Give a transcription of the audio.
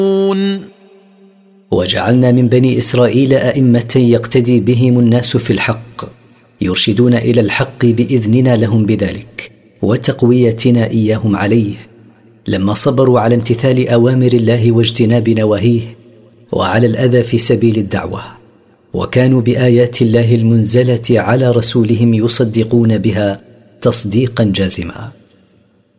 وجعلنا من بني إسرائيل أئمة يقتدي بهم الناس في الحق، يرشدون إلى الحق بإذننا لهم بذلك وتقويتنا إياهم عليه، لما صبروا على امتثال أوامر الله واجتناب نواهيه، وعلى الأذى في سبيل الدعوة، وكانوا بآيات الله المنزلة على رسولهم يصدقون بها تصديقا جازما.